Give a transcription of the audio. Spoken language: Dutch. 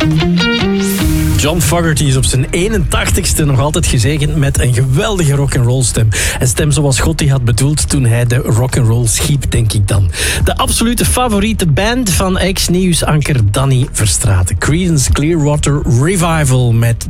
John Fogerty is op zijn 81ste nog altijd gezegend met een geweldige rock'n'roll stem. Een stem zoals God die had bedoeld toen hij de rock'n'roll schiep, denk ik dan. De absolute favoriete band van ex-nieuwsanker Danny Verstraeten. Creedence Clearwater Revival met